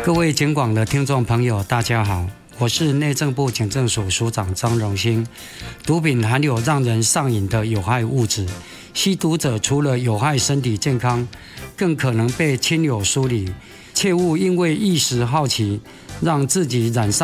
各位警广的听众朋友，大家好，我是内政部警政署署长张荣兴。毒品含有让人上瘾的有害物质，吸毒者除了有害身体健康，更可能被亲友疏离。切勿因为一时好奇，让自己染上